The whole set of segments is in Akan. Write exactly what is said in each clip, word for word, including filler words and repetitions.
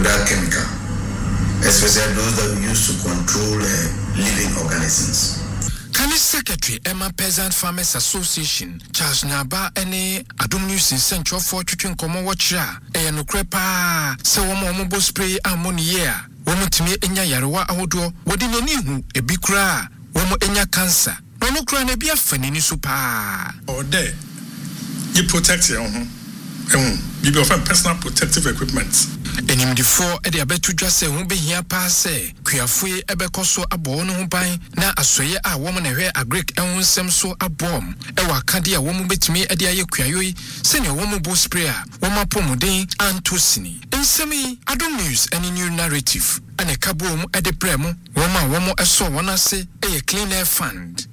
other chemical, especially those that we use to control uh, living organisms. Kani Secretary Emma Peasant Farmers Association Charles Nyaba ene Adom News in Central for twetwe nkomo wochira e no krepa se wo mo mo spray ammonia wo mutumi enya yarewa ahodo wodi nani hu ebi kura wo mo enya cancer no no kura na bia fani ni so pa or there you protect your own ehun bibi of personal protective equipment enim di four e de abetu dwase hu behia pa se kuafue ebekoso abo no ho ban na asoye a wo mo na hwe agric ehun nsem so abom e wa kade a wo mo betumi e de aye kuayoyi se ne wo mo bo spray a wo ma pomuden antosini nsemi Adom News any new narrative ane kabom e de premu wo ma wo mo eso wona se e clean air fund.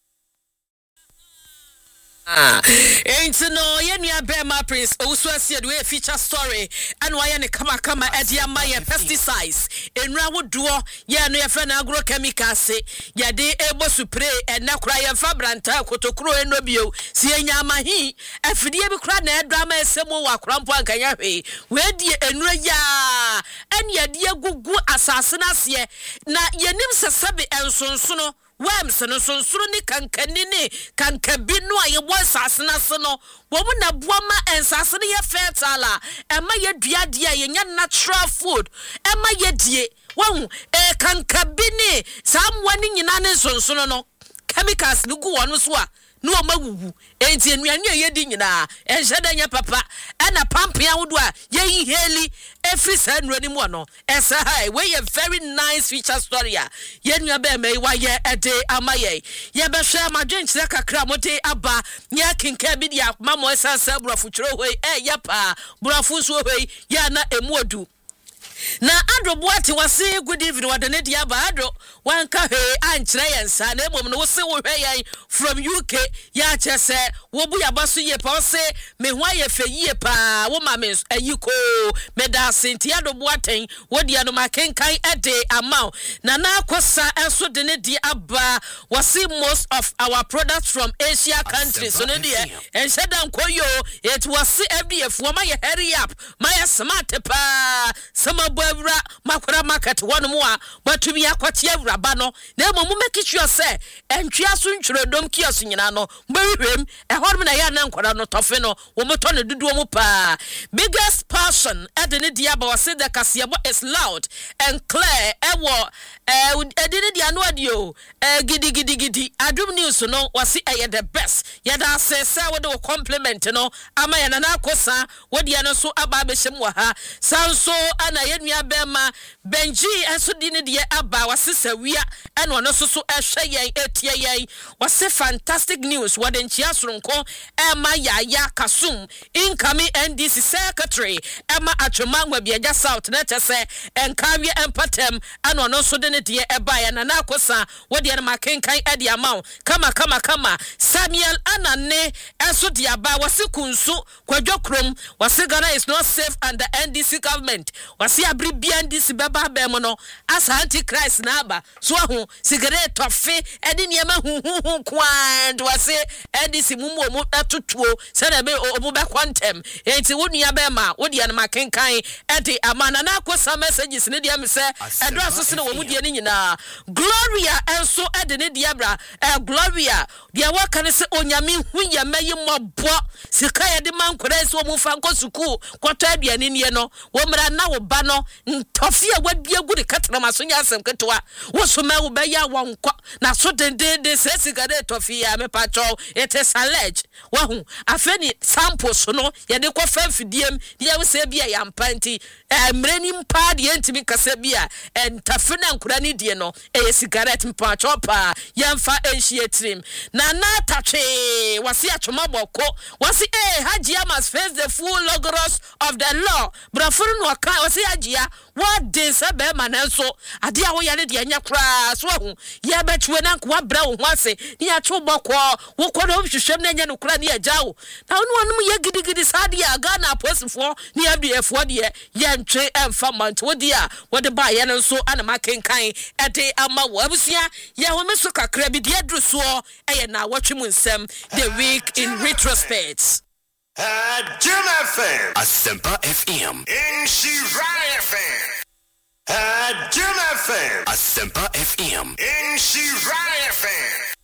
Ah, ain't no yenya Bema Prince Oswasi do a feature story and why any kama kama edia my pesticides in rawo duo ya no yefra na agrochemical se ya de ebo spray and na kura ya fabranta kotokuro enobio si enya amahi afidie bi kura na edrama esemo wa krampo ankanya hwe we die enura ya en ya de gugu asase na se na yenim sesebe ensonsono Wem seno sonsuru ni kankani ni kankabi no a yebo asase na se no wo mu na boama ensase ne ye fertile ema ye duade a ye nya natural food ema ye die wo e kankabi ni samwa ni nyina ne sonsuru no chemicals ni gu wono so a no magugу enti enuanu ye di nyina enheda nya papa na pampe awodo a ye heli every side nrani mu no esa hai we a very nice feature story a ye nua be mai wa ye ede amaye ye be hwe amadwenkyere kakra mote aba nya kinka bi dia mamo esa sa burafo kyero hoi e ye pa burafo so hoi ya na emuodu na Adro Boati wase good evening wadane dia ba Adro wanka he ankyere yensa na emom no wose wo hwe yen from U K ya chese wo bu ya baso ye pa wose me ho aye fe ye pa wo ma me ayiko me da senti Adro Boaten wo dia no makenkan ede amount na na akosa enso de ne dia aba wase most of our products from Asia countries so ne dia enheda nkoyo it wase F D F wo ma ye hurry up ma ye smart pa sama Bwebra makura market one more but to be akwati awraba no na emo mu make sure say entwia so ntwero dom kiaso nyina no mbehwem e horm na ya na nkwara no tofe no wo moto ne dudu mu pa biggest passion ede ne dia ba wase the kasebo is loud and clear e wo eh ede ne dia no adio eh gidi gidi gidi Adom News no wase e the best ya da say say wo de compliment no ama ya na na akosa wo dia no so aba be hyem wa ha sanso ana nua bema Benji enso di ne de aba wasesa wia ene ono so so ehwe yen etie yen wase fantastic news wade nchia soronko ema yaya kasum incoming N D C secretary ema atwoma ngwabiaja south na tese enkawie empatem ene ono so de ne de eba ya na nakosa wade ene makenkan ede amount kama kama kama Samuel Anane enso de aba wase kunsu kwadwokrom wase Ghana is not safe under N D C government wase abri bia ndisi baba bem no asa antichrist na aba so ho cigarette tofe edi niema hu hu hu kwand wase ndisi mumu omu atutuo se na be omu be kwantem enti wonua be ma wodi an makenkan edi amana na akosa messages ne dia me se edo asose na womu dia ni nyina Gloria enso edi ne dia bra eh Gloria dia waka ne se onyame hu ya mayi mobo sika ye de mankora se omu fa nko suku kwato aduane nie no wo mra na wo ba no ntofia wadua gudi katna masonya asem ketwa wo so ma wo ba ya wonko na so dendende se sigare tofia me pacho it is alleged wa hu afeni samples no ye de ko famfidiem dia wo se bia ya mpanti emreni mpa de ntimi kasa bia entafena nkura ni die no e cigarette mpacho pa yemfa enhie trim na na tatwe wase atwoma boko wase eh hajia must face the full logos of the law brafuru no ka wase hajia what dey say be manenso ade a wo ya ne de anya kra so hu ye betwe na nkwa bra wo ho ase ni atwo boko wo kodo hwehwem na anya no kra ni agyawo na wonu wonum ye gidigidi sade a Ghana posifo ni abdefo de ye ntwe emfa mant wo dia wo de ba ye nso ana makenkan ede ama wo abusia ye ho meso kakra bi de adru so eye na wotwe mu nsem the week in retrospect. Uh, Jim F M. Asempa F M. In Shirai F M. Uh, Jim F M. Asempa F M. In Shirai F M.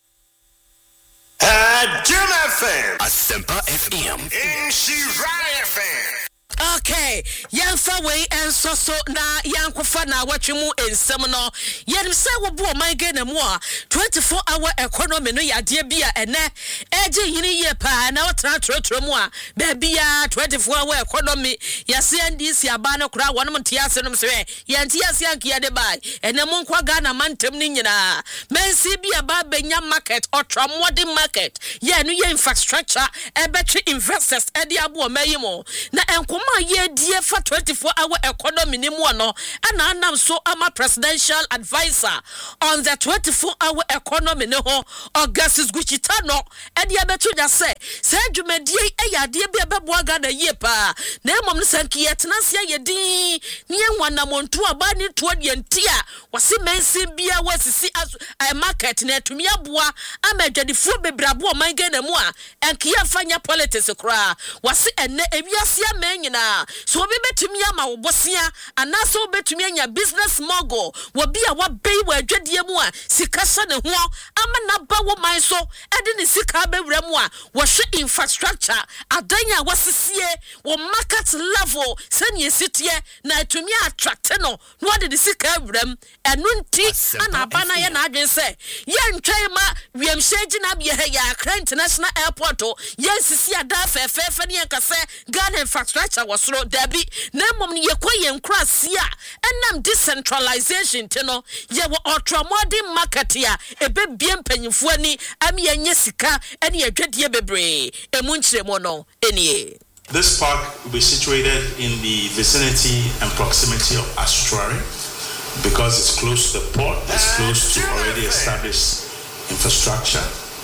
Uh, Jim F M. Asempa F M. In Shirai F M. Okay, yan fa way and so so na yan kofa na watwe mu ensem no yen se wo bo man ge na mu a twenty-four hour economy no yade bia ene eje yini ye pa na wotra trotro mu a ba bia twenty-four hour economy yase andi si aba no kra wonom ntiase no se ye ntiase ankia de bai ene mu nkwa ga na mantem ni nyina mensi bia ba benya market otra modern market ye no ye infrastructure e betri investors e de abo mayimo na enko ye die for twenty-four hour economy ni mu no ana anam so ama presidential advisor on the twenty-four hour economy ne ho Augustus Guchita no e de abetu da se se dwumadie e yade bia bebo aga na ye pa na emom no sanki yetena se ye din ne wannamontu aba ni to de ntia wase mensi bia wasisi a market na atumi aboa amadwadifo bebrabo o man ga na mu a enkia fanya politics kra wase enne ewiase amanyina so obi betumi ama wo bosia anaso betumi anya business mogul wo bia wa bei wa adwadie mu a sika so ne ho ama na ba wo man so ede ne sika bewura mu a wo hwe infrastructure adanya wasisie wo market level sene sitie na atumi attract no no ade ne sika awuram enu nti ana ba na ye na adwen se ye ntwen ma wiem sheji na bia he ya Accra International Airport ye sisi ada fefefe ne nkase Ghana infrastructure wasro dabi na mom ne yekwa yenkra sia enam decentralization tino ye wo ultramodern market ya ebe bie mpanyimfo ani am ye nye sika ene adwadie bebre emu nkyeremo no enie. This park will be situated in the vicinity and proximity of Astruary because it's close to the port, it's close to already established infrastructure.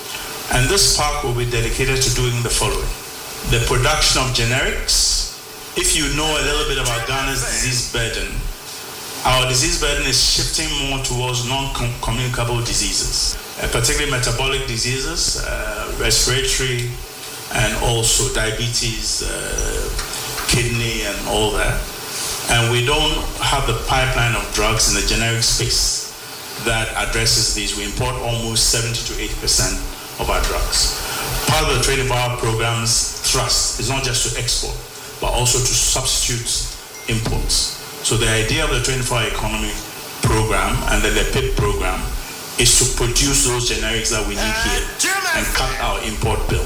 And this park will be dedicated to doing the following: the production of generics. If you know a little bit about Ghana's disease burden, our disease burden is shifting more towards non-communicable diseases, uh, particularly metabolic diseases, uh, respiratory, and also diabetes, uh, kidney, and all that. And we don't have the pipeline of drugs in the generic space that addresses these. We import almost seventy to eighty percent of our drugs. Part of the twenty-four hour program's thrust is not just to export, but also to substitute imports. So the idea of the twenty-four hour economy program and the L E P I P program is to produce those generics that we need here and cut our import bill.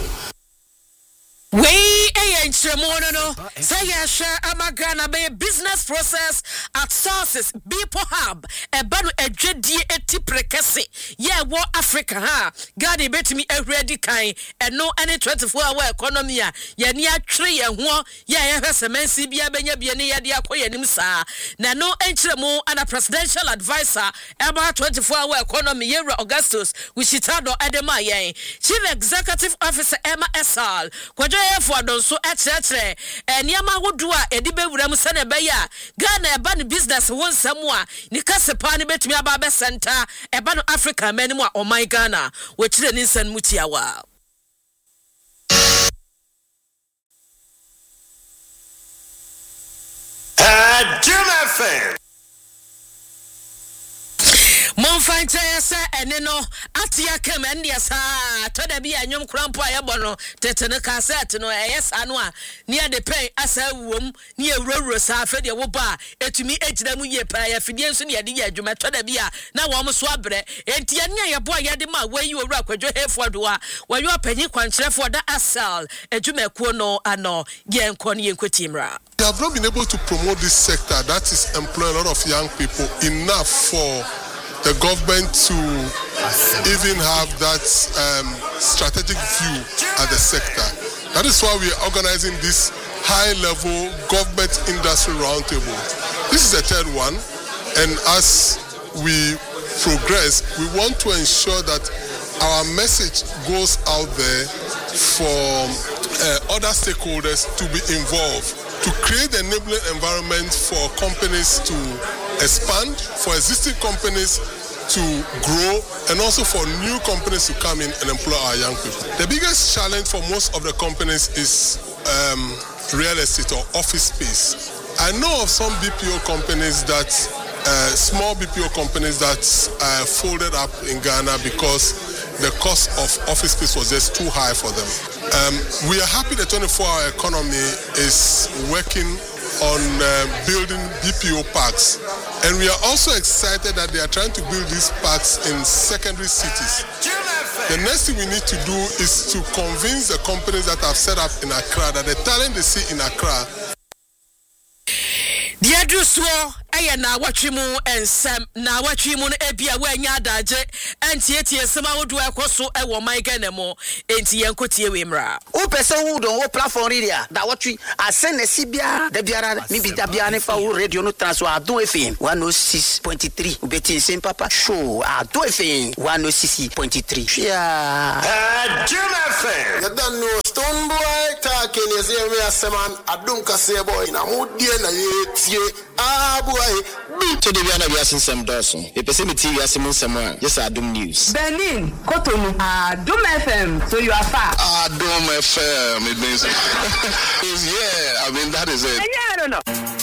We a enchremono no say ya share amagana be business process at sources Bipo hub e banu edwedie eti prekese ye wo Africa ha God betimi ehwedi kan eno any twenty-four hour economy a ye ni atwe ye ho ye ye hwesemansi bia benya bia ne ye de akoye nim saa na no enchiremo ana presidential advisor about twenty-four hour economy ye Augustus Wichitado Edema ye chief executive officer Emma Esal kwajo for don so etrere eniama wodu a edi bewuram se na be ya Ghana eba ne business won samu a ni kasepa ne betumi aba be center eba no Africa mani mu a oman Ghana we kire ni nsan mutiawa. Uh, Jim F M. Mon find say ene no atia kem endia sa to da bia nwom krampo ayebo no tetene cassette no eyesa no a ne de pen asa wom ne ewurawuro sa afa de wo ba etumi ejira mu ye pa ya fidie nso ne ye de ye adwuma to da bia na wo mo so abre enti ene ye bo ye de ma wayi owura kwadwo hefo do a wayo panyi kwankyerefo da asal adwuma kuo no ano ye enko ne ye nkotimra. We have not been able to promote this sector that is employing a lot of young people enough for the government to even have that um, strategic view at the sector. That is why we are organizing this high-level government industry roundtable. This is the third one, and as we progress, we want to ensure that our message goes out there for uh, other stakeholders to be involved, to create the enabling environment for companies to expand, for existing companies to grow and also for new companies to come in and employ our young people. The biggest challenge for most of the companies is um, real estate or office space. I know of some B P O companies that, uh, small B P O companies that uh, folded up in Ghana because the cost of office space was just too high for them. Um, we are happy the twenty-four hour economy is working on uh, building B P O parks. And we are also excited that they are trying to build these parks in secondary cities. The next thing we need to do is to convince the companies that have set up in Accra that the talent they see in Accra. Dear Druswo, I na watching mu and Sam na watching mu ebia when ya daje and tietie sama would work so I will my ganemo enti yankotie wimra. O person who don't platform area that what we I send a Sibia the biara mi bi tabiane fa wo radio no transfer ado efin one oh six point three ubeti same papa show ado efin one oh six point three. Yeah. Uh, Jim F M. You don't know Stone Boy talking is here me aseman adum kase boy na mu die na ye ah boy to the Viana Biasin Sam Dawson. A pessimity Yasim Samuel. Yes, I do news. Benin, Cotonou, Adum F M. So you are far. Adum F M. It means, yeah, I mean, that is it. Yeah, I don't know.